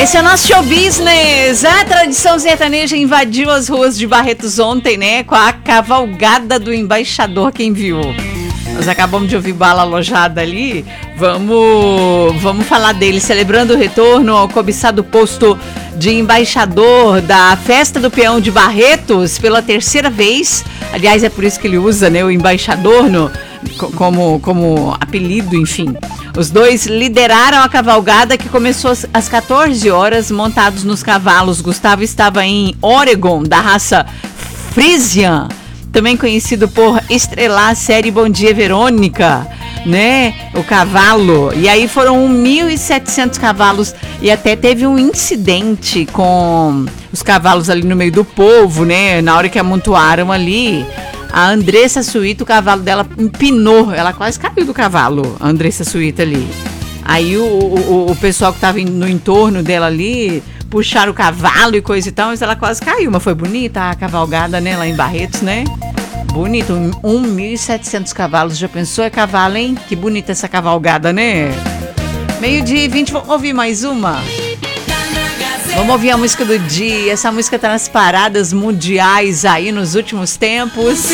Esse é o nosso show business. A tradição sertaneja invadiu as ruas de Barretos ontem, né? Com a cavalgada do embaixador, quem viu? Nós acabamos de ouvir Bala Alojada ali. Vamos falar dele, celebrando o retorno ao cobiçado posto de embaixador da Festa do Peão de Barretos pela terceira vez. Aliás, é por isso que ele usa, né, o embaixador como apelido, enfim. Os dois lideraram a cavalgada que começou às 14 horas, montados nos cavalos. Gustavo estava em Oregon, da raça Friesian, também conhecido por estrelar a série Bom Dia Verônica, né? O cavalo. E aí foram 1.700 cavalos e até teve um incidente com os cavalos ali no meio do povo, né? Na hora que amontoaram ali, a Andressa Suíta, o cavalo dela empinou, ela quase caiu do cavalo, a Andressa Suíta ali. Aí o pessoal que estava no entorno dela ali puxaram o cavalo e coisa e tal, mas ela quase caiu. Mas foi bonita a cavalgada, né, lá em Barretos, né? Bonito, 1.700 cavalos, já pensou? É cavalo, hein? Que bonita essa cavalgada, né? 12:20, vamos ouvir mais uma? Vamos ouvir a música do dia. Essa música tá nas paradas mundiais aí nos últimos tempos.